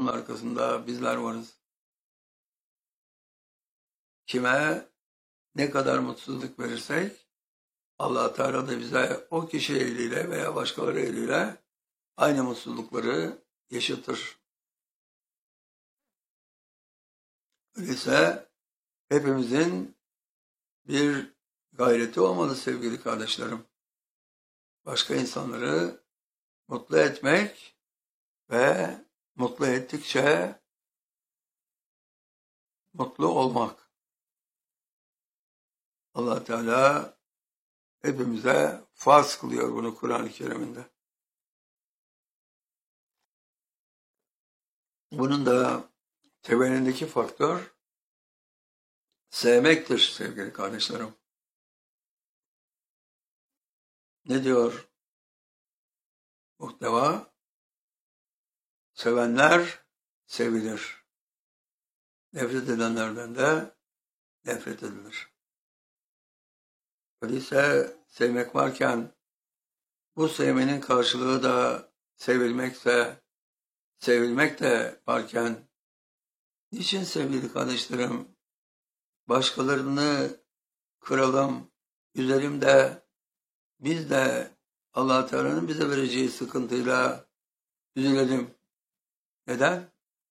onun arkasında bizler varız. Kime ne kadar mutsuzluk verirsek Allah Teala da bize o kişi eliyle veya başkaları eliyle aynı mutsuzlukları yaşatır. Öyleyse hepimizin bir gayreti olmalı sevgili kardeşlerim. Başka insanları mutlu etmek ve mutlu ettikçe mutlu olmak. Allah Teala hepimize farz kılıyor bunu Kur'an-ı Kerim'inde. Bunun da temelindeki faktör sevmektir sevgili kardeşlerim. Ne diyor muhteva? Sevenler sevilir. Nefret edenlerden de nefret edilir. Öyleyse sevmek varken bu sevmenin karşılığı da sevilmekse, sevilmek de varken niçin sevgili kardeşlerim başkalarını kıralım, üzerim de biz de Allah Teala'nın bize vereceği sıkıntıyla üzülelim. Neden?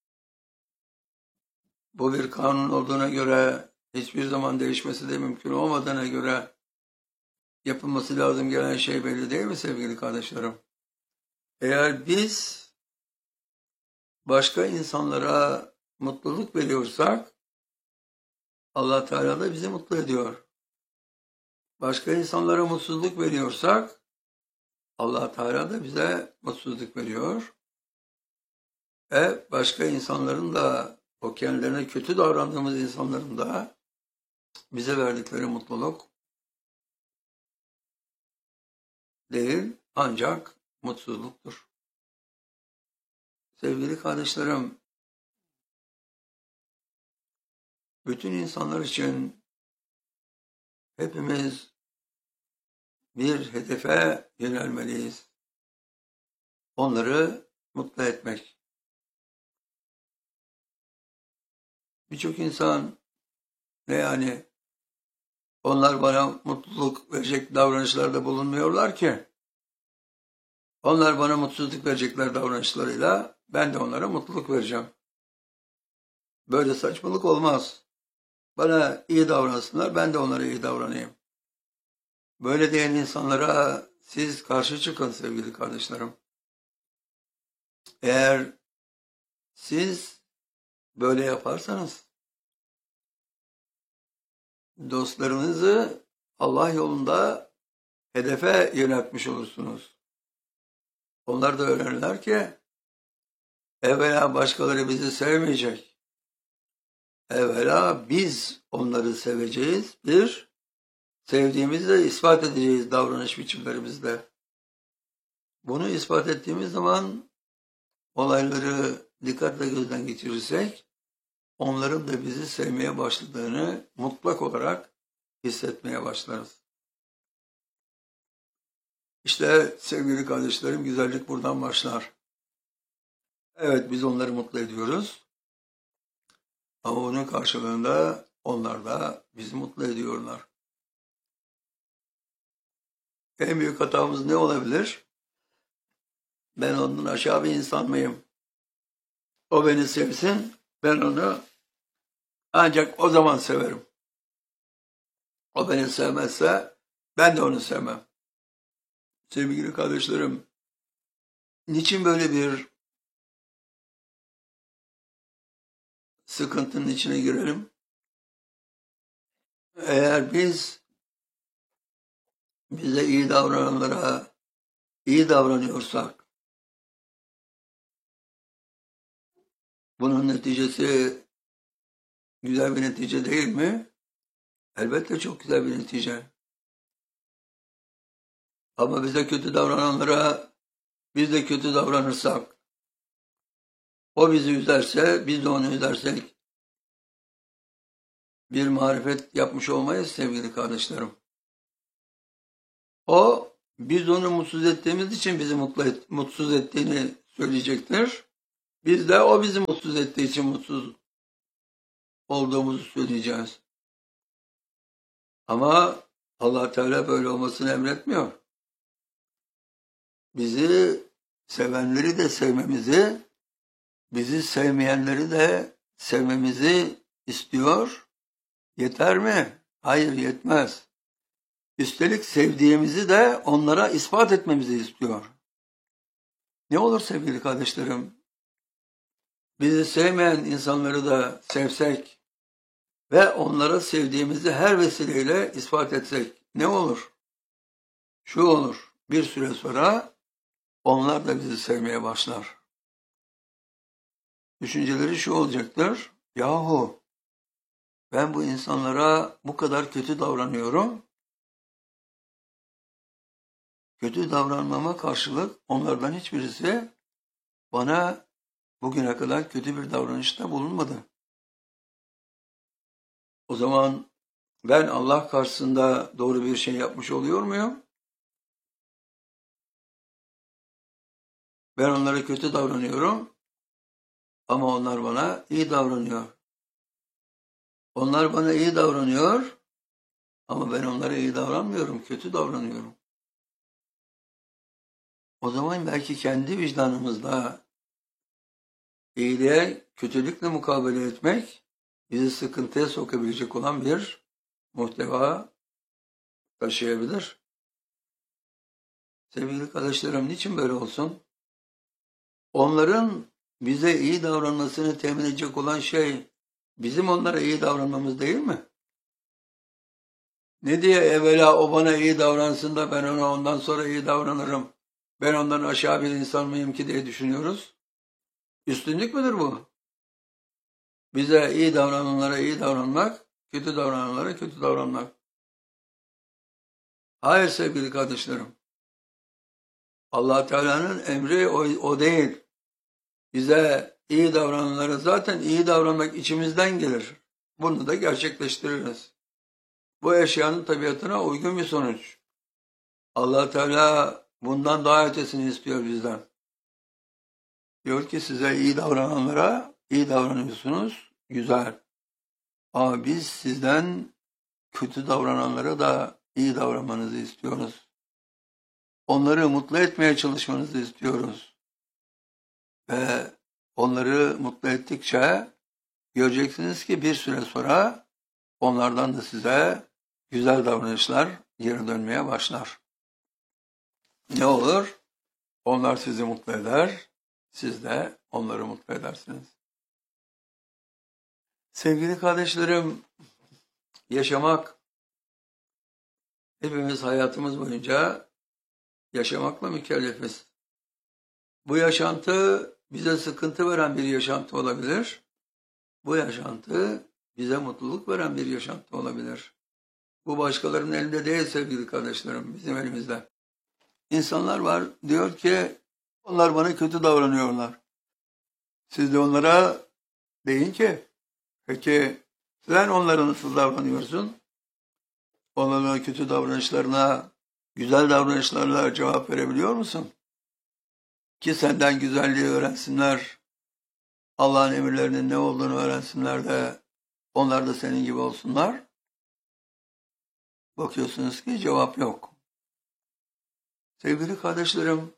Bu bir kanun olduğuna göre, hiçbir zaman değişmesi de mümkün olmadığına göre yapılması lazım gelen şey belli değil mi sevgili kardeşlerim? Eğer biz başka insanlara mutluluk veriyorsak Allah Teala da bizi mutlu ediyor. Başka insanlara mutsuzluk veriyorsak Allah Teala da bize mutsuzluk veriyor. Başka insanların da o kendilerine kötü davrandığımız insanların da bize verdikleri mutluluk değil ancak mutsuzluktur. Sevgili kardeşlerim, bütün insanlar için hepimiz bir hedefe yönelmeliyiz. Onları mutlu etmek. Birçok insan ne yani onlar bana mutluluk verecek davranışlarda bulunmuyorlar ki. Onlar bana mutsuzluk verecekler davranışlarıyla ben de onlara mutluluk vereceğim. Böyle saçmalık olmaz. Bana iyi davransınlar, ben de onlara iyi davranayım. Böyle diyen insanlara siz karşı çıkın sevgili kardeşlerim. Eğer siz böyle yaparsanız dostlarınızı Allah yolunda hedefe yöneltmiş olursunuz. Onlar da öğrenirler ki evvela başkaları bizi sevmeyecek. Evvela biz onları seveceğiz. Sevdiğimizi de ispat edeceğiz davranış biçimlerimizle. Bunu ispat ettiğimiz zaman olayları dikkatle gözden geçirirsek onların da bizi sevmeye başladığını mutlak olarak hissetmeye başlarız. İşte sevgili kardeşlerim güzellik buradan başlar. Evet biz onları mutlu ediyoruz. Ama onun karşılığında onlar da bizi mutlu ediyorlar. En büyük hatamız ne olabilir? Ben ondan aşağı bir insan mıyım? O beni sevsin, ben onu ancak o zaman severim. O beni sevmezse ben de onu sevmem. Sevgili kardeşlerim, niçin böyle bir sıkıntının içine girelim? Eğer biz bize iyi davrananlara iyi davranıyorsak, bunun neticesi güzel bir netice değil mi? Elbette çok güzel bir netice. Ama bize kötü davrananlara biz de kötü davranırsak, o bizi üzerse, biz de onu üzersek bir marifet yapmış olmayız sevgili kardeşlerim. O, biz onu mutsuz ettiğimiz için bizi mutsuz ettiğini söyleyecektir. Biz de o bizi mutsuz ettiği için mutsuz olduğumuzu söyleyeceğiz. Ama Allah Teala böyle olmasını emretmiyor. Bizi sevenleri de sevmemizi, bizi sevmeyenleri de sevmemizi istiyor. Yeter mi? Hayır, yetmez. Üstelik sevdiğimizi de onlara ispat etmemizi istiyor. Ne olur sevgili kardeşlerim, bizi sevmeyen insanları da sevsek ve onlara sevdiğimizi her vesileyle ispat etsek ne olur? Şu olur, bir süre sonra onlar da bizi sevmeye başlar. Düşünceleri şu olacaktır: yahu ben bu insanlara bu kadar kötü davranıyorum. Kötü davranmama karşılık onlardan hiçbirisi bana bugüne kadar kötü bir davranışta bulunmadı. O zaman ben Allah karşısında doğru bir şey yapmış oluyor muyum? Ben onlara kötü davranıyorum ama onlar bana iyi davranıyor. Onlar bana iyi davranıyor ama ben onlara iyi davranmıyorum, kötü davranıyorum. O zaman belki kendi vicdanımızda iyiliğe kötülükle mukabele etmek bizi sıkıntıya sokabilecek olan bir muhteva taşıyabilir. Sevgili kardeşlerim, niçin böyle olsun? Onların bize iyi davranmasını temin edecek olan şey bizim onlara iyi davranmamız değil mi? Ne diye evvela o bana iyi davransın da ben ona ondan sonra iyi davranırım, ben ondan aşağı bir insan mıyım ki diye düşünüyoruz? Üstünlük müdür bu? Bize iyi davrananlara iyi davranmak, kötü davrananlara kötü davranmak. Hayır sevgili kardeşlerim. Allah Teala'nın emri o değil. Bize iyi davrananlara zaten iyi davranmak içimizden gelir. Bunu da gerçekleştiririz. Bu eşyanın tabiatına uygun bir sonuç. Allah Teala bundan daha ötesini istiyor bizden. Diyor ki size iyi davrananlara iyi davranıyorsunuz, güzel. Ama biz sizden kötü davrananlara da iyi davranmanızı istiyoruz. Onları mutlu etmeye çalışmanızı istiyoruz. Ve onları mutlu ettikçe göreceksiniz ki bir süre sonra onlardan da size güzel davranışlar geri dönmeye başlar. Ne olur? Onlar sizi mutlu eder, siz de onları mutlu edersiniz. Sevgili kardeşlerim, yaşamak, hepimiz hayatımız boyunca yaşamakla mükellefiz. Bu yaşantı bize sıkıntı veren bir yaşantı olabilir. Bu yaşantı bize mutluluk veren bir yaşantı olabilir. Bu başkalarının elinde değil sevgili kardeşlerim, bizim elimizde. İnsanlar var, diyor ki onlar bana kötü davranıyorlar. Siz de onlara deyin ki, peki sen onlara nasıl davranıyorsun? Onların kötü davranışlarına güzel davranışlarla cevap verebiliyor musun? Ki senden güzelliği öğrensinler, Allah'ın emirlerinin ne olduğunu öğrensinler de onlar da senin gibi olsunlar. Bakıyorsunuz ki cevap yok. Sevgili kardeşlerim,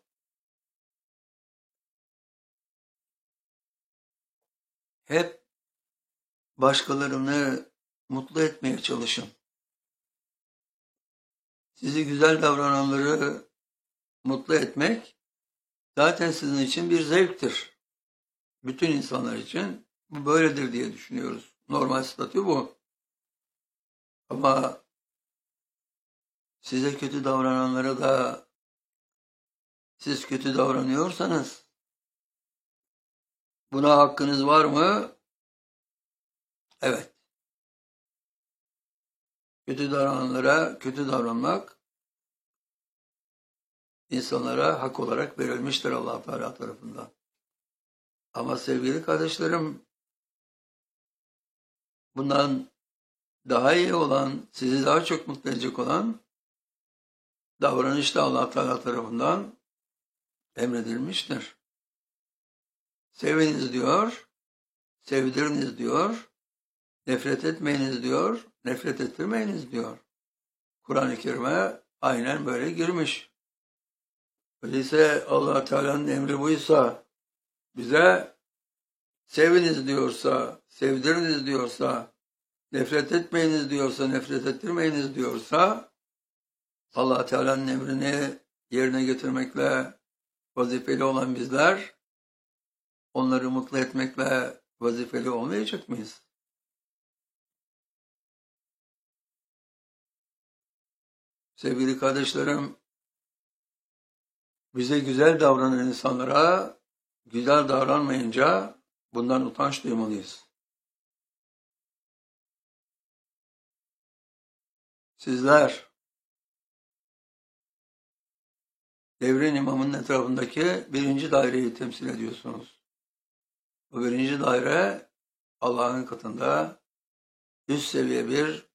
hep başkalarını mutlu etmeye çalışın. Sizi güzel davrananları mutlu etmek zaten sizin için bir zevktir. Bütün insanlar için bu böyledir diye düşünüyoruz. Normal statü bu. Ama size kötü davrananlara da siz kötü davranıyorsanız buna hakkınız var mı? Evet. Kötü davrananlara kötü davranmak insanlara hak olarak verilmiştir Allah Teala tarafından. Ama sevgili kardeşlerim, bundan daha iyi olan, sizi daha çok mutlu edecek olan davranış da Allah Teala tarafından emredilmiştir. Seviniz diyor, sevdiriniz diyor, nefret etmeyiniz diyor, nefret ettirmeyiniz diyor. Kur'an-ı Kerim'e aynen böyle girmiş. Öyleyse Allah Teala'nın emri buysa, bize seviniz diyorsa, sevdiriniz diyorsa, nefret etmeyiniz diyorsa, nefret ettirmeyiniz diyorsa, Allah Teala'nın emrini yerine getirmekle vazifeli olan bizler, onları mutlu etmekle vazifeli olmayacak mıyız? Sevgili kardeşlerim, bize güzel davranan insanlara güzel davranmayınca bundan utanç duymalıyız. Sizler devrin imamının etrafındaki birinci daireyi temsil ediyorsunuz. Bu birinci daire Allah'ın katında üst seviye bir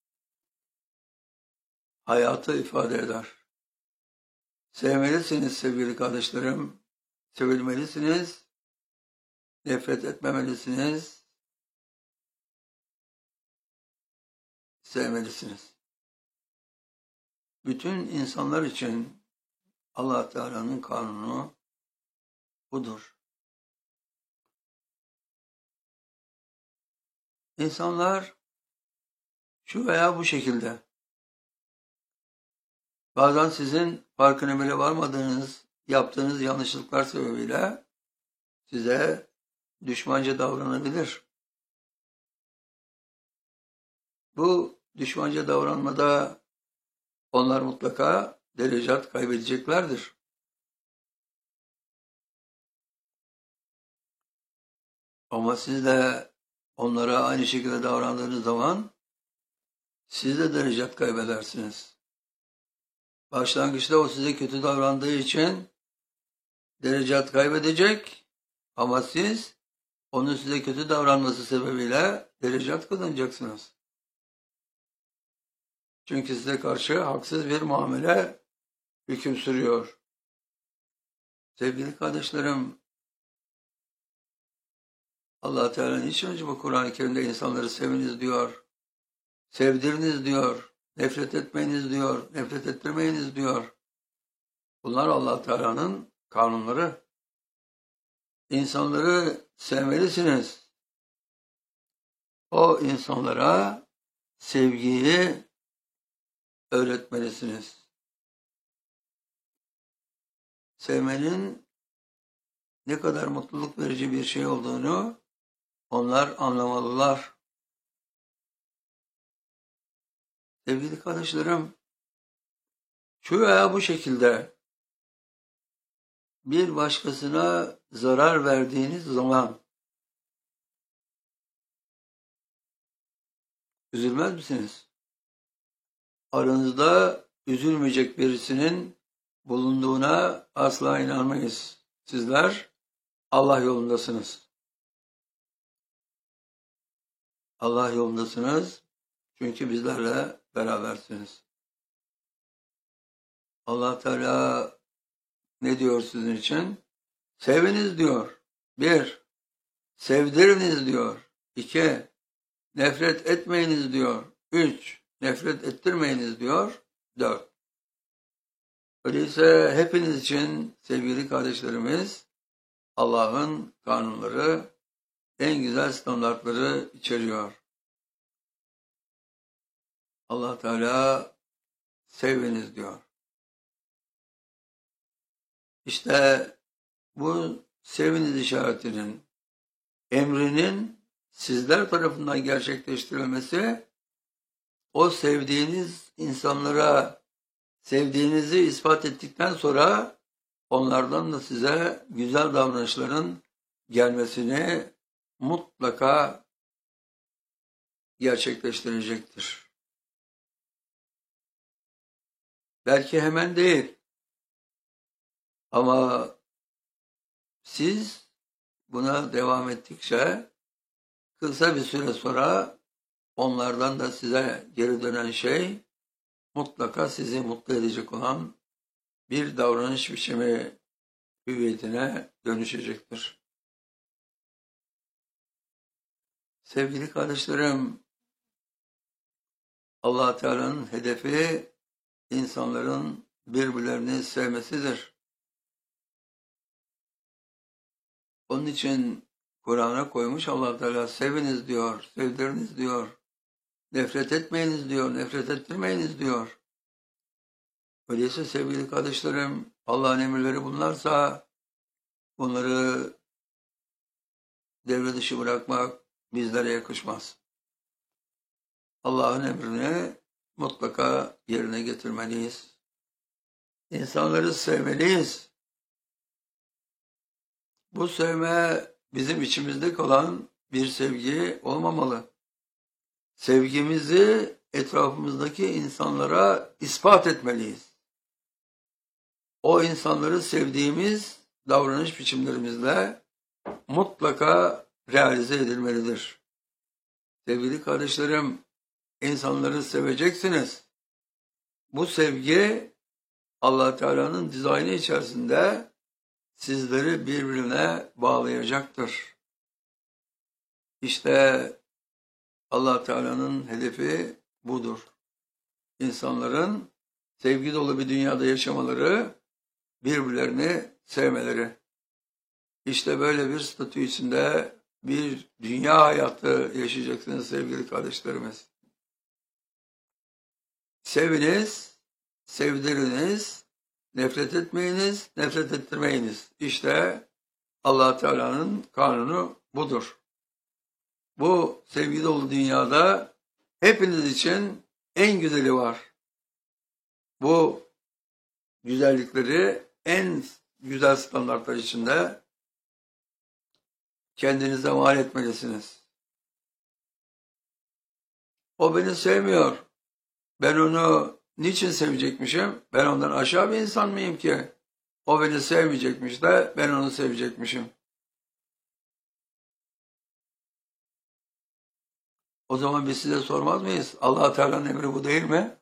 hayatı ifade eder. Sevmelisiniz sevgili kardeşlerim, sevilmelisiniz, nefret etmemelisiniz, sevmelisiniz. Bütün insanlar için Allah Teala'nın kanunu budur. İnsanlar şu veya bu şekilde bazen sizin farkına bile varmadığınız, yaptığınız yanlışlıklar sebebiyle size düşmanca davranabilir. Bu düşmanca davranmada onlar mutlaka derecat kaybedeceklerdir. Ama siz de onlara aynı şekilde davrandığınız zaman siz de derecat kaybedersiniz. Başlangıçta o size kötü davrandığı için derecat kaybedecek ama siz onun size kötü davranması sebebiyle derecat kazanacaksınız. Çünkü size karşı haksız bir muamele hüküm sürüyor. Sevgili kardeşlerim, Allah Teala niçin acaba Kur'an-ı Kerim'de insanları seviniz diyor, sevdiriniz diyor, nefret etmeyiniz diyor, nefret ettirmeyiniz diyor. Bunlar Allah Teala'nın kanunları. İnsanları sevmelisiniz. O insanlara sevgiyi öğretmelisiniz. Sevmenin ne kadar mutluluk verici bir şey olduğunu onlar anlamalılar. Sevgili kardeşlerim, şu veya bu şekilde bir başkasına zarar verdiğiniz zaman üzülmez misiniz? Aranızda üzülmeyecek birisinin bulunduğuna asla inanmayız. Sizler Allah yolundasınız. Allah yolundasınız çünkü bizlerle berabersiniz. Allah Teala ne diyor sizin için? Seviniz diyor. 1. Sevdiriniz diyor. 2. Nefret etmeyiniz diyor. 3. Nefret ettirmeyiniz diyor. 4. Öyleyse hepiniz için sevgili kardeşlerimiz Allah'ın kanunları en güzel standartları içeriyor. Allah Teala seviniz diyor. İşte bu seviniz işaretinin, emrinin sizler tarafından gerçekleştirilmesi, o sevdiğiniz insanlara sevdiğinizi ispat ettikten sonra onlardan da size güzel davranışların gelmesini mutlaka gerçekleştirecektir. Belki hemen değil ama siz buna devam ettikçe kısa bir süre sonra onlardan da size geri dönen şey mutlaka sizi mutlu edecek olan bir davranış biçimi hüviyetine dönüşecektir. Sevgili kardeşlerim, Allah Teala'nın hedefi insanların birbirlerini sevmesidir. Onun için Kur'an'a koymuş Allah Teala, seviniz diyor, sevdiriniz diyor. Nefret etmeyiniz diyor, nefret ettirmeyiniz diyor. Öyleyse sevgili kardeşlerim, Allah'ın emirleri bunlarsa bunları devre dışı bırakmak bizlere yakışmaz. Allah'ın emrini mutlaka yerine getirmeliyiz. İnsanları sevmeliyiz. Bu sevme bizim içimizde kalan bir sevgi olmamalı. Sevgimizi etrafımızdaki insanlara ispat etmeliyiz. O insanları sevdiğimiz davranış biçimlerimizle mutlaka realize edilmelidir. Sevgili kardeşlerim, insanları seveceksiniz. Bu sevgi Allah Teala'nın dizaynı içerisinde sizleri birbirine bağlayacaktır. İşte Allah Teala'nın hedefi budur. İnsanların sevgi dolu bir dünyada yaşamaları, birbirlerini sevmeleri. İşte böyle bir statü içinde bir dünya hayatı yaşayacaksınız sevgili kardeşlerimiz. Seviniz, sevdiriniz, nefret etmeyiniz, nefret ettirmeyiniz. İşte Allah Teala'nın kanunu budur. Bu sevgi dolu dünyada hepiniz için en güzeli var. Bu güzellikleri en güzel standartlar içinde kendinize mal etmelisiniz. O beni sevmiyor. Ben onu niçin sevecekmişim? Ben ondan aşağı bir insan mıyım ki? O beni sevmeyecekmiş de ben onu sevecekmişim. O zaman biz size sormaz mıyız? Allah Teala'nın emri bu değil mi?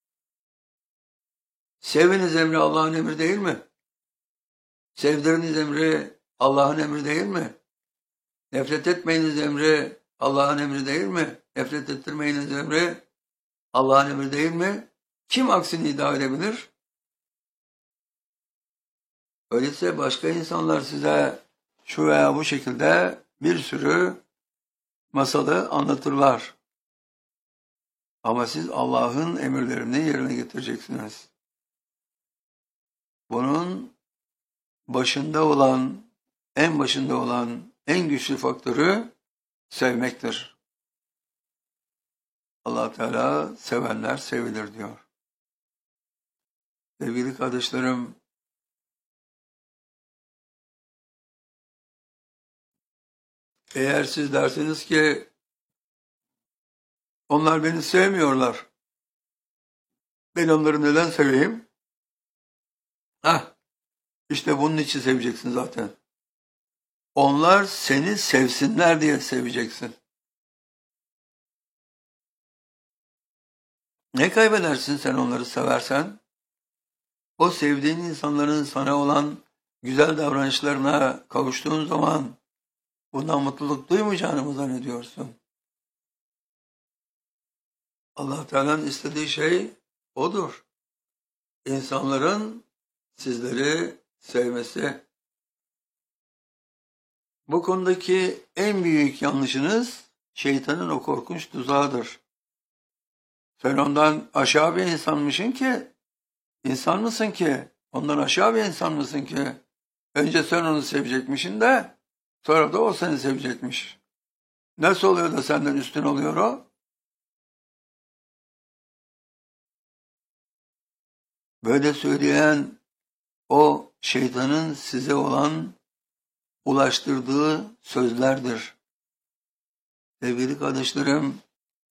Seviniz emri Allah'ın emri değil mi? Sevdiriniz emri Allah'ın emri değil mi? Nefret etmeyiniz emri Allah'ın emri değil mi? Nefret ettirmeyiniz emri Allah'ın emri değil mi? Kim aksini iddia edebilir? Öyleyse başka insanlar size şu veya bu şekilde bir sürü masalı anlatırlar. Ama siz Allah'ın emirlerini yerine getireceksiniz. Bunun başında olan, en başında olan en güçlü faktörü sevmektir. Allah Teala sevenler sevilir diyor. Sevgili kardeşlerim, eğer siz dersiniz ki onlar beni sevmiyorlar, ben onları neden seveyim? İşte bunun için seveceksin zaten. Onlar seni sevsinler diye seveceksin. Ne kaybedersin sen onları seversen? O sevdiğin insanların sana olan güzel davranışlarına kavuştuğun zaman bundan mutluluk duymayacağını mı zannediyorsun? Allah Teala'nın istediği şey odur. İnsanların sizleri sevmesi. Bu konudaki en büyük yanlışınız şeytanın o korkunç tuzağıdır. Sen ondan aşağı bir insanmışsın ki, insan mısın ki? Ondan aşağı bir insan mısın ki? Önce sen onu sevecekmişsin de sonra da o seni sevecekmiş. Nasıl oluyor da senden üstün oluyor o? Böyle söyleyen o şeytanın size olan ulaştırdığı sözlerdir. Sevgili kardeşlerim,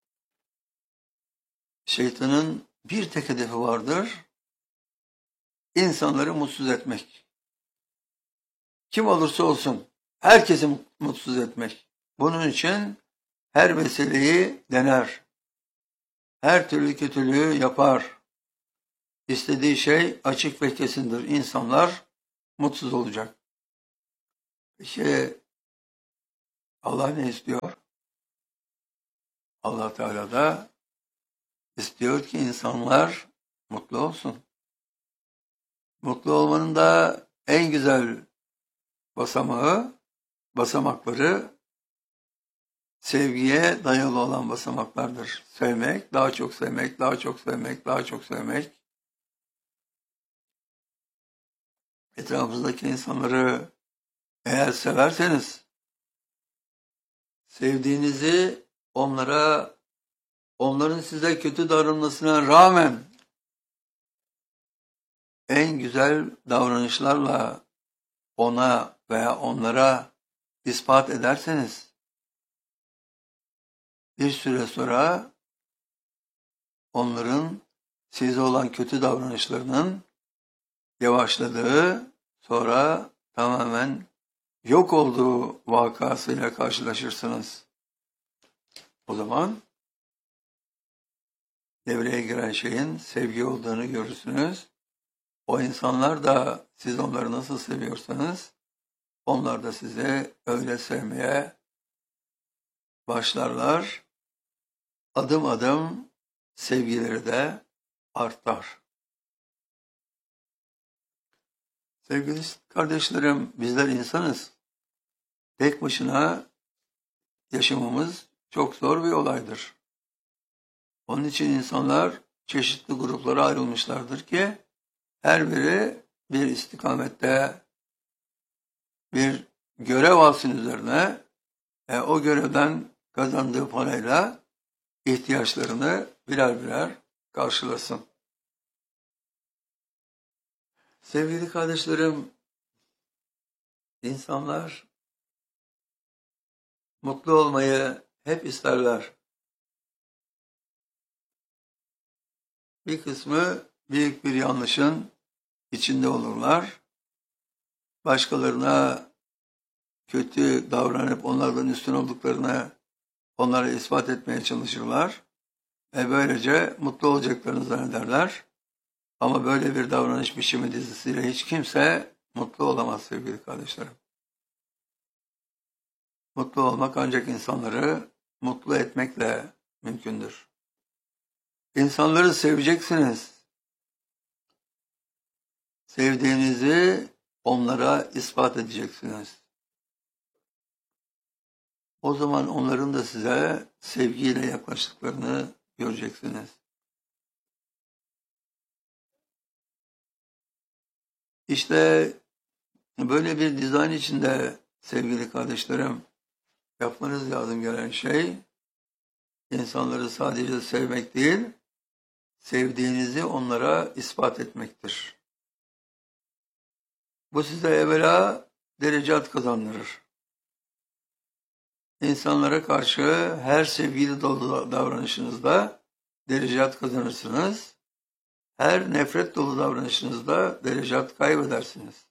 şeytanın bir tek hedefi vardır. İnsanları mutsuz etmek. Kim olursa olsun herkesi mutsuz etmek. Bunun için her meseleyi dener. Her türlü kötülüğü yapar. İstediği şey açık ve kesindir. İnsanlar mutsuz olacak. Peki Allah ne istiyor? Allah Teala da istiyor ki insanlar mutlu olsun. Mutlu olmanın da en güzel basamakları sevgiye dayalı olan basamaklardır. Sevmek, daha çok sevmek, daha çok sevmek, daha çok sevmek. Etrafınızdaki insanları eğer severseniz, sevdiğinizi onların size kötü davranmasına rağmen en güzel davranışlarla ona veya onlara ispat ederseniz, bir süre sonra onların size olan kötü davranışlarının yavaşladığı, sonra tamamen yok olduğu vakasıyla karşılaşırsınız. O zaman devreye giren şeyin sevgi olduğunu görürsünüz. O insanlar da siz onları nasıl seviyorsanız, onlar da sizi öyle sevmeye başlarlar. Adım adım sevgileri de artar. Sevgili kardeşlerim, bizler insanız. Tek başına yaşamamız çok zor bir olaydır. Onun için insanlar çeşitli gruplara ayrılmışlardır ki her biri bir istikamette bir görev alsın üzerine, o görevden kazandığı parayla ihtiyaçlarını birer birer karşılasın. Sevgili kardeşlerim, insanlar mutlu olmayı hep isterler. Bir kısmı büyük bir yanlışın içinde olurlar. Başkalarına kötü davranıp onlardan üstün olduklarını onlara ispat etmeye çalışırlar. Böylece mutlu olacaklarını zannederler. Ama böyle bir davranış biçimi dizisiyle hiç kimse mutlu olamaz sevgili kardeşlerim. Mutlu olmak ancak insanları mutlu etmekle mümkündür. İnsanları seveceksiniz. Sevdiğinizi onlara ispat edeceksiniz. O zaman onların da size sevgiyle yaklaştıklarını göreceksiniz. İşte böyle bir dizayn içinde sevgili kardeşlerim, yapmanız lazım gelen şey, insanları sadece sevmek değil, sevdiğinizi onlara ispat etmektir. Bu size evvela derecat kazandırır. İnsanlara karşı her sevgili dolu davranışınızda derecat kazanırsınız. Her nefret dolu davranışınızda derecat kaybedersiniz.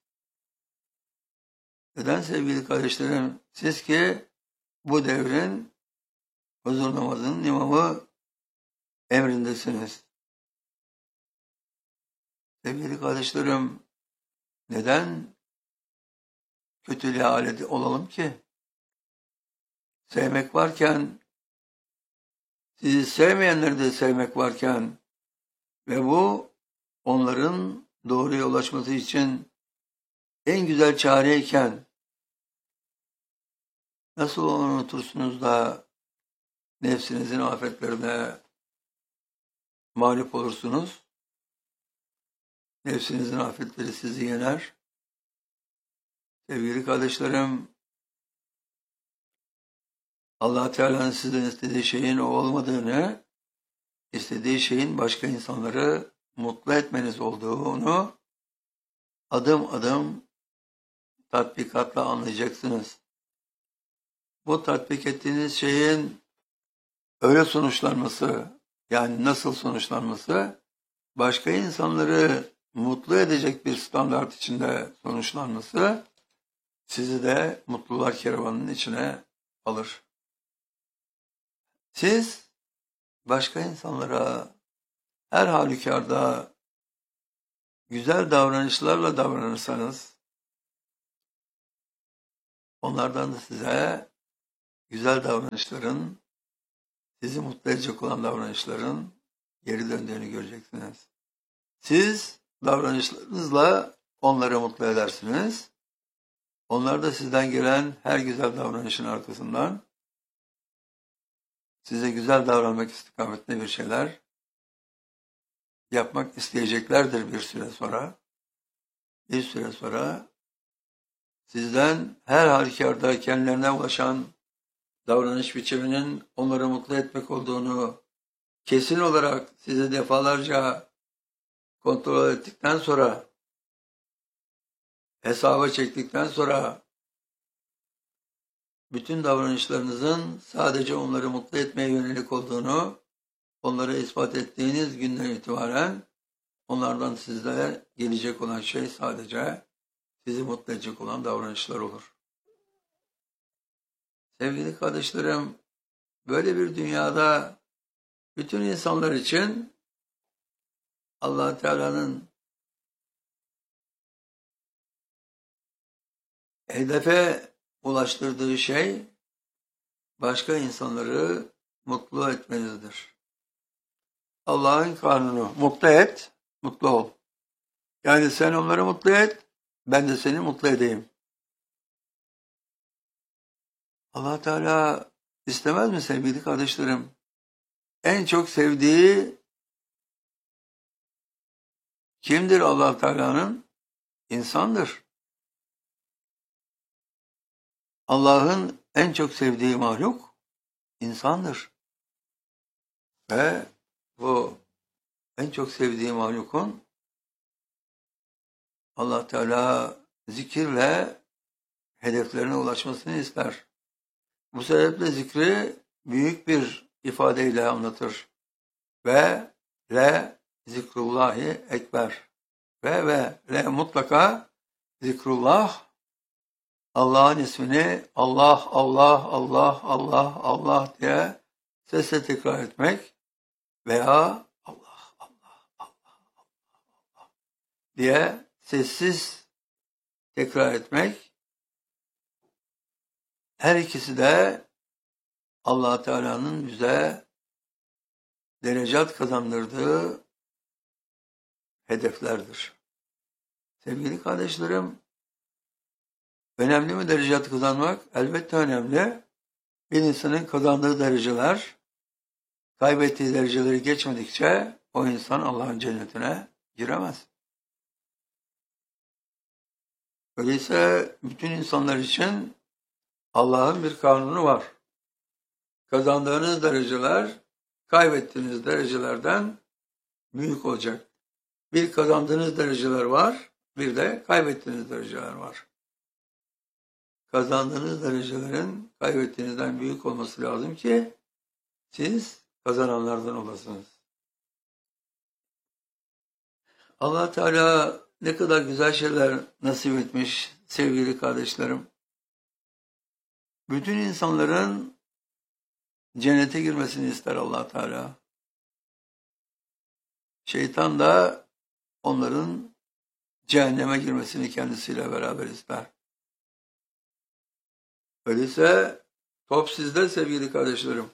Neden sevgili kardeşlerim? Siz ki bu devrin huzur namazının imamı emrindesiniz. Sevgili kardeşlerim, neden kötülüğe alet olalım ki? Sevmek varken, sizi sevmeyenleri de sevmek varken ve bu onların doğruya ulaşması için en güzel çareyken nasıl onu unutursunuz da nefsinizin afetlerine mağlup olursunuz? Nefsinizin afetleri sizi yener. Sevgili kardeşlerim, Allah Teala'nın sizden istediği şeyin o olmadığını, istediği şeyin başka insanları mutlu etmeniz olduğunu adım adım tatbikatla anlayacaksınız. Bu tatbik ettiğiniz şeyin öyle sonuçlanması, yani nasıl sonuçlanması, başka insanları mutlu edecek bir standart içinde sonuçlanması, sizi de mutluluklar kervanının içine alır. Siz başka insanlara her halükarda güzel davranışlarla davranırsanız, onlardan da size güzel davranışların sizi mutlu edecek olan davranışların geri döndüğünü göreceksiniz. Siz davranışlarınızla onları mutlu edersiniz. Onlar da sizden gelen her güzel davranışın arkasından size güzel davranmak istikametinde bir şeyler yapmak isteyeceklerdir bir süre sonra. Bir süre sonra sizden her halükarda kendilerine ulaşan davranış biçiminin onları mutlu etmek olduğunu kesin olarak size defalarca kontrol ettikten sonra, hesaba çektikten sonra bütün davranışlarınızın sadece onları mutlu etmeye yönelik olduğunu onlara ispat ettiğiniz günden itibaren onlardan sizlere gelecek olan şey sadece sizi mutlu edecek olan davranışlar olur. Sevgili kardeşlerim, böyle bir dünyada bütün insanlar için Allah Teala'nın hedefe ulaştırdığı şey başka insanları mutlu etmenizdir. Allah'ın kanunu, mutlu et, mutlu ol. Yani sen onları mutlu et, ben de seni mutlu edeyim. Allah Teala istemez mi sevgili kardeşlerim? En çok sevdiği kimdir Allah Teala'nın? İnsandır. Allah'ın en çok sevdiği mahluk insandır. Ve bu en çok sevdiği mahlukun Allah Teala zikirle hedeflerine ulaşmasını ister. Bu sebeple zikri büyük bir ifadeyle anlatır. Ve zikrullahi ekber. Ve mutlaka zikrullah, Allah'ın ismini Allah, Allah, Allah, Allah, Allah diye sesle tekrar etmek veya Allah, Allah, Allah, Allah diye sessiz tekrar etmek, her ikisi de Allah Teala'nın bize derecat kazandırdığı hedeflerdir. Sevgili kardeşlerim, önemli mi derecat kazanmak? Elbette önemli. Bir insanın kazandığı dereceler, kaybettiği dereceleri geçmedikçe o insan Allah'ın cennetine giremez. Öyleyse bütün insanlar için Allah'ın bir kanunu var. Kazandığınız dereceler, kaybettiğiniz derecelerden büyük olacak. Bir kazandığınız dereceler var, bir de kaybettiğiniz dereceler var. Kazandığınız derecelerin kaybettiğinizden büyük olması lazım ki siz kazananlardan olasınız. Allah Teala ne kadar güzel şeyler nasip etmiş sevgili kardeşlerim. Bütün insanların cennete girmesini ister Allah Teala. Şeytan da onların cehenneme girmesini kendisiyle beraber ister. Öyleyse top sizde sevgili kardeşlerim.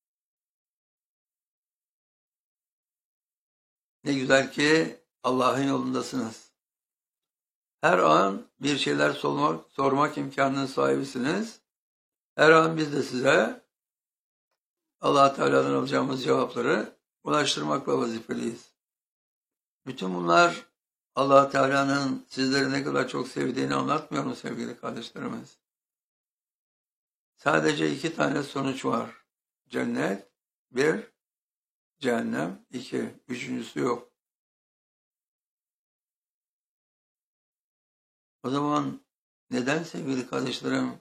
Ne güzel ki Allah'ın yolundasınız. Her an bir şeyler sormak imkanının sahibisiniz. Her an biz de size Allah Teala'dan alacağımız cevapları ulaştırmakla vazifeliyiz. Bütün bunlar Allah Teala'nın sizleri ne kadar çok sevdiğini anlatmıyor mu sevgili kardeşlerimiz? Sadece 2 tane sonuç var. Cennet, 1, cehennem, 2. Üçüncüsü yok. O zaman neden sevgili kardeşlerim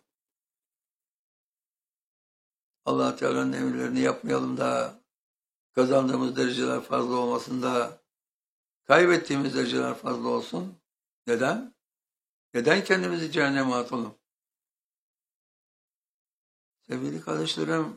Allah Teala'nın emirlerini yapmayalım da kazandığımız dereceler fazla olmasın da kaybettiğimiz dereceler fazla olsun? Neden? Neden kendimizi cehenneme atalım? Sevgili kardeşlerim,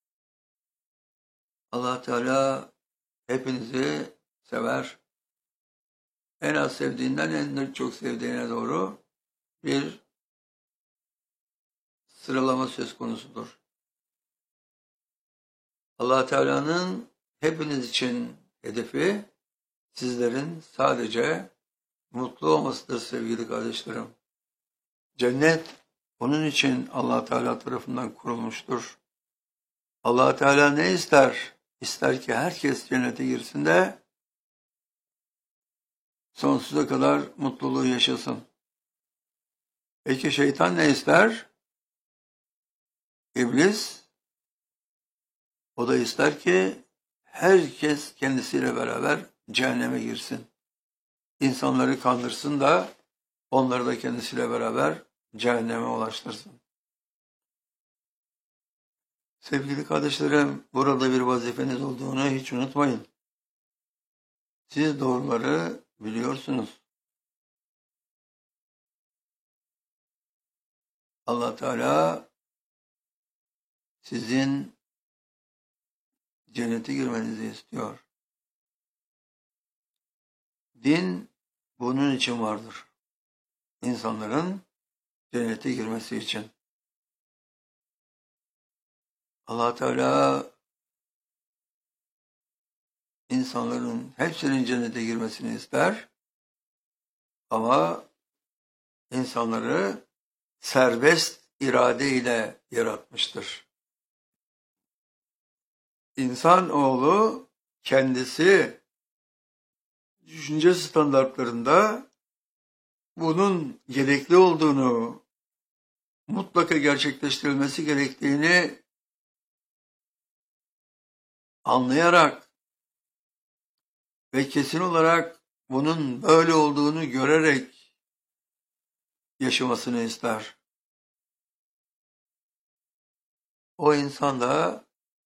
Allah Teala hepinizi sever. En az sevdiğinden en çok sevdiğine doğru bir sıralama söz konusudur. Allah Teala'nın hepiniz için hedefi sizlerin sadece mutlu olmasıdır sevgili kardeşlerim. Cennet onun için Allah Teala tarafından kurulmuştur. Allah Teala ne ister? İster ki herkes cennete girsin de sonsuza kadar mutluluğu yaşasın. Peki şeytan ne ister? İblis, o da ister ki herkes kendisiyle beraber cehenneme girsin. İnsanları kandırsın da onları da kendisiyle beraber cehenneme ulaştırsın. Sevgili kardeşlerim, burada bir vazifeniz olduğunu hiç unutmayın. Siz doğruları biliyorsunuz. Allah Teala sizin cennete girmenizi istiyor. Din bunun için vardır. İnsanların cennete girmesi için. Allah Teala insanların hepsinin cennete girmesini ister ama insanları serbest irade ile yaratmıştır. İnsanoğlu kendisi düşünce standartlarında bunun gerekli olduğunu, mutlaka gerçekleştirilmesi gerektiğini anlayarak ve kesin olarak bunun böyle olduğunu görerek yaşamasını ister. O insan da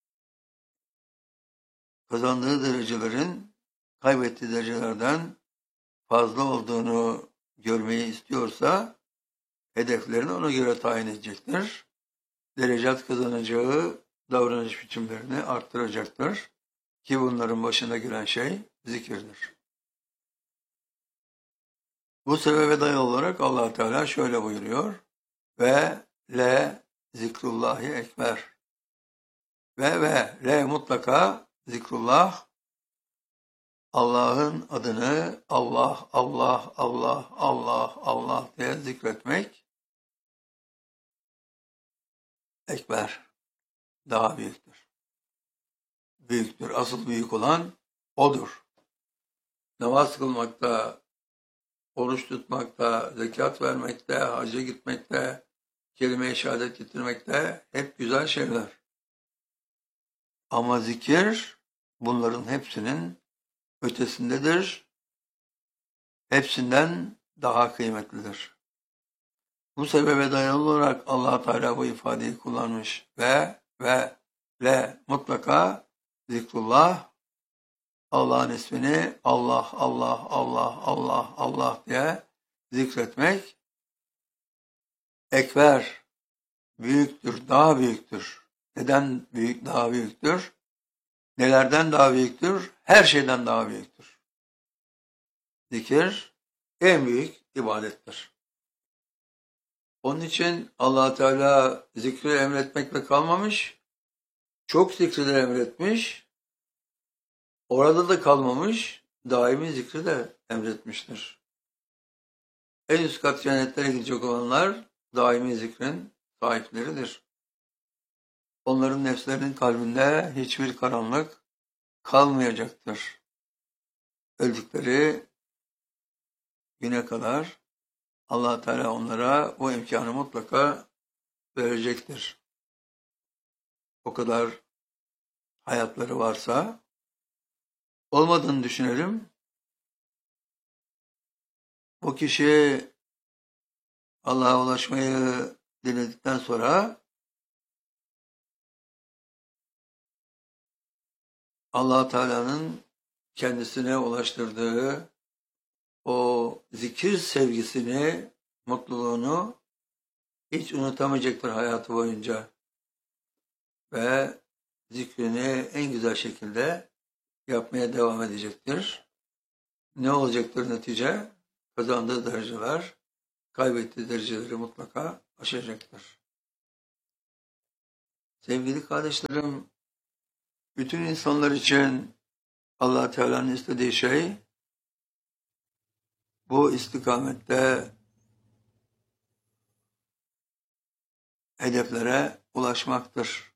kazandığı derecelerin kaybettiği derecelerden fazla olduğunu görmeyi istiyorsa hedeflerini ona göre tayin edecektir. Derecat kazanacağı davranış biçimlerini arttıracaktır. Ki bunların başına gelen şey zikirdir. Bu sebebe dayalı olarak Allah Teala şöyle buyuruyor. Ve le zikrullahi ekber. Ve le mutlaka zikrullah, Allah'ın adını Allah, Allah, Allah, Allah, Allah diye zikretmek ekber, daha büyüktür. Büyüktür. Asıl büyük olan odur. Namaz kılmakta, oruç tutmakta, zekat vermekte, hacca gitmekte, kelime-i şehadet getirmekte hep güzel şeyler. Ama zikir bunların hepsinin ötesindedir. Hepsinden daha kıymetlidir. Bu sebebe dayalı olarak Allah Teala bu ifadeyi kullanmış ve le mutlaka zikrullah, Allah'ın ismini Allah, Allah, Allah, Allah, Allah diye zikretmek ekber, büyüktür, daha büyüktür. Neden büyük, daha büyüktür? Nelerden daha büyüktür? Her şeyden daha büyüktür. Zikir en büyük ibadettir. Onun için Allah Teala zikri emretmekle kalmamış, çok zikri de emretmiş, orada da kalmamış, daimi zikri de emretmiştir. En üst kat cennetlere gidecek olanlar daimi zikrin sahipleridir. Onların nefslerinin kalbinde hiçbir karanlık kalmayacaktır. Öldükleri güne kadar Allah Teala onlara bu imkanı mutlaka verecektir. O kadar hayatları varsa, olmadığını düşünelim. O kişi Allah'a ulaşmayı diledikten sonra Allah Teala'nın kendisine ulaştırdığı o zikir sevgisini, mutluluğunu hiç unutamayacaktır hayatı boyunca. Ve zikrini en güzel şekilde yapmaya devam edecektir. Ne olacaktır netice? Kazandığı dereceler, kaybettiği dereceleri mutlaka aşacaktır. Sevgili kardeşlerim, bütün insanlar için Allah Teala'nın istediği şey bu istikamette hedeflere ulaşmaktır.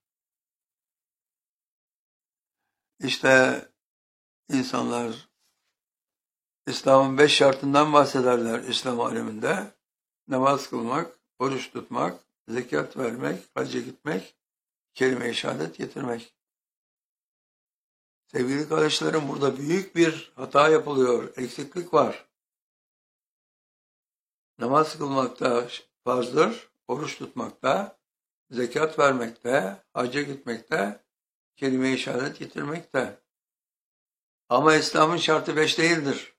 İşte insanlar İslam'ın 5 şartından bahsederler İslam aleminde. Namaz kılmak, oruç tutmak, zekat vermek, hacca gitmek, kelime-i şehadet getirmek. Sevgili kardeşlerim, burada büyük bir hata yapılıyor, eksiklik var. Namaz kılmakta farzdır, oruç tutmakta, zekat vermekte, hacca gitmekte, kelime-i şehadet getirmekte. Ama İslam'ın şartı 5 değildir.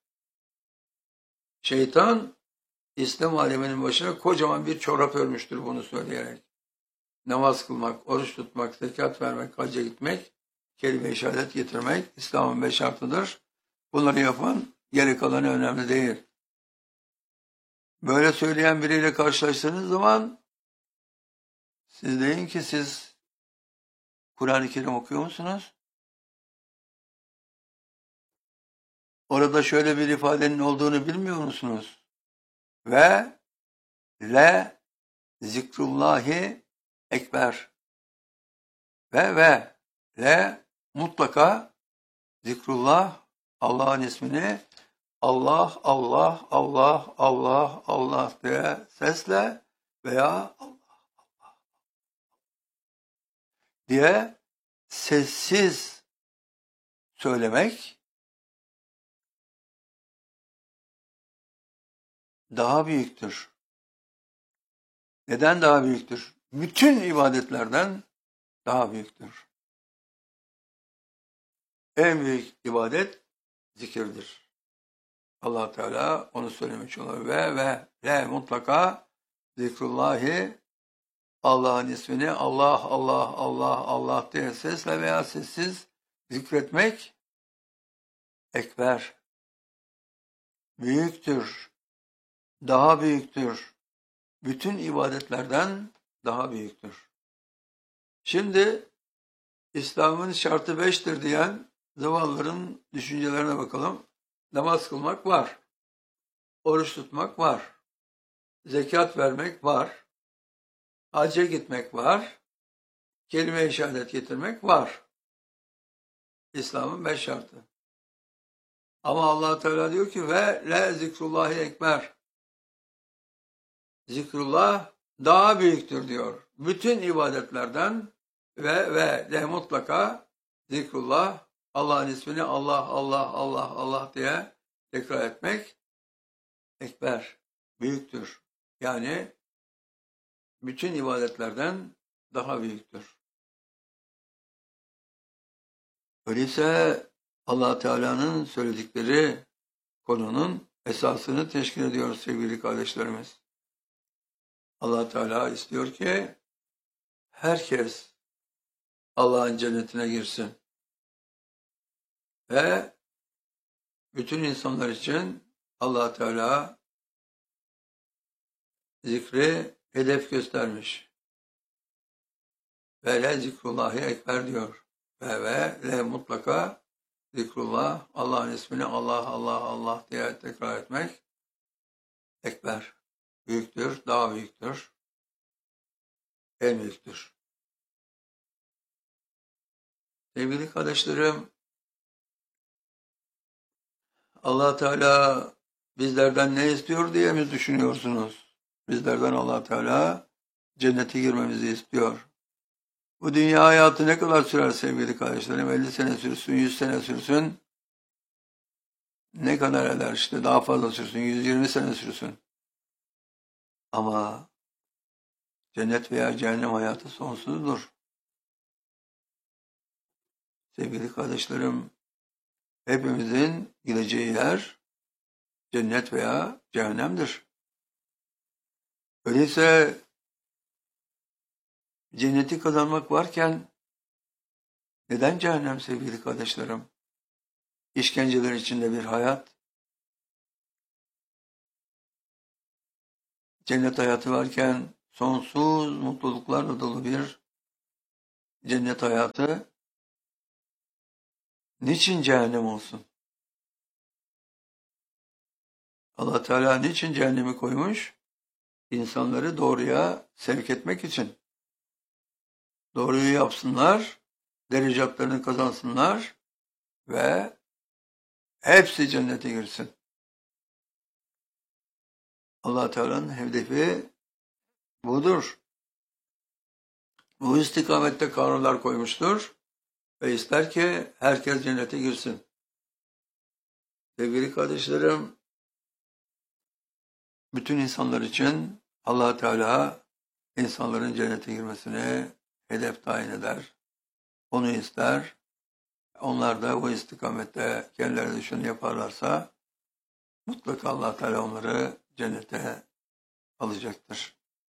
Şeytan, İslam aleminin başına kocaman bir çorap örmüştür bunu söyleyerek. Namaz kılmak, oruç tutmak, zekat vermek, hacca gitmek, kelime-i şehadet getirmek İslam'ın 5 şartıdır. Bunları yapan geri kalanı önemli değil. Böyle söyleyen biriyle karşılaştığınız zaman siz deyin ki siz Kur'an-ı Kerim okuyor musunuz? Orada şöyle bir ifadenin olduğunu bilmiyor musunuz? Ve le zikrullahi ekber. Ve le mutlaka zikrullah, Allah'ın ismini Allah, Allah, Allah, Allah, Allah diye sesle veya Allah diye sessiz söylemek daha büyüktür. Neden daha büyüktür? Bütün ibadetlerden daha büyüktür. En büyük ibadet zikirdir. Allah Teala onu söylemiş olur. Ve le mutlaka zikrullahi, Allah'ın ismini Allah, Allah, Allah, Allah diye sesle veya sessiz zikretmek ekber. Büyüktür. Daha büyüktür. Bütün ibadetlerden daha büyüktür. Şimdi İslam'ın şartı 5'tir diyen zavallıların düşüncelerine bakalım. Namaz kılmak var. Oruç tutmak var. Zekat vermek var. Hacca gitmek var. Kelime-i şehadet getirmek var. İslam'ın 5 şartı. Ama Allah Teala diyor ki ve le zikrullahi ekber. Zikrullah daha büyüktür diyor. Bütün ibadetlerden ve de mutlaka zikrullah, Allah'ın ismini Allah, Allah, Allah, Allah diye tekrar etmek ekber, büyüktür. Yani bütün ibadetlerden daha büyüktür. Öyleyse Allah Teala'nın söyledikleri konunun esasını teşkil ediyor sevgili kardeşlerimiz. Allah Teala istiyor ki herkes Allah'ın cennetine girsin. Ve bütün insanlar için Allah Teala zikri hedef göstermiş. Ve le zikrullahi ekber diyor. Ve le mutlaka zikrullah, Allah'ın ismini Allah, Allah, Allah diye tekrar etmek ekber. Büyüktür, daha büyüktür. En büyüktür. Sevgili kardeşlerim, Allah Teala bizlerden ne istiyor diye mi düşünüyorsunuz? Bizlerden Allah Teala cennete girmemizi istiyor. Bu dünya hayatı ne kadar sürer sevgili kardeşlerim? 50 sene sürsün, 100 sene sürsün. Ne kadar eder işte daha fazla sürsün, 120 sene sürsün. Ama cennet veya cehennem hayatı sonsuzdur. Sevgili kardeşlerim, hepimizin gideceği yer cennet veya cehennemdir. Öyleyse cenneti kazanmak varken neden cehennem sevgili kardeşlerim? İşkenceler içinde bir hayat, cennet hayatı varken sonsuz mutluluklarla dolu bir cennet hayatı niçin cehennem olsun? Allah Teala niçin cehennemi koymuş? İnsanları doğruya sevk etmek için. Doğruyu yapsınlar, derecatlarını kazansınlar ve hepsi cennete girsin. Allah Teala'nın hedefi budur. Bu istikamette kanunlar koymuştur ve ister ki herkes cennete girsin. Sevgili kardeşlerim, bütün insanlar için Allah Teala insanların cennete girmesini hedef tayin eder. Onu ister. Onlar da o istikamette kendileri düşünü yaparlarsa mutlaka Allah Teala onları cennete alacaktır.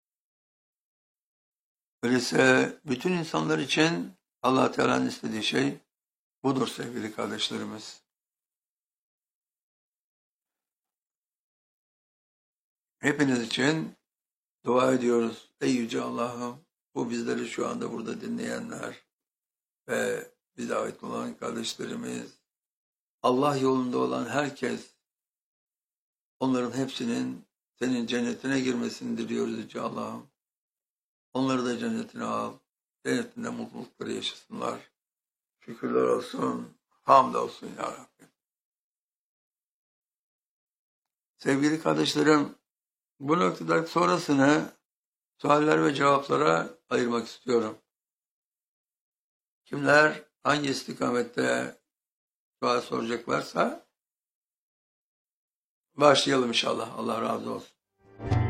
Öyleyse bütün insanlar için Allah Teala'nın istediği şey budur sevgili kardeşlerimiz. Hepiniz için dua ediyoruz. Ey Yüce Allah'ım, bu bizleri şu anda burada dinleyenler ve bize ait olan kardeşlerimiz, Allah yolunda olan herkes, onların hepsinin senin cennetine girmesini diliyoruz Yüce Allah'ım. Onları da cennetine al, cennetinde mutlulukları yaşasınlar. Şükürler olsun, hamd olsun ya Rabbi. Sevgili kardeşlerim, bu noktadan sonrasını sualler ve cevaplara ayırmak istiyorum. Kimler hangi istikamette sual soracaklarsa başlayalım inşallah. Allah razı olsun.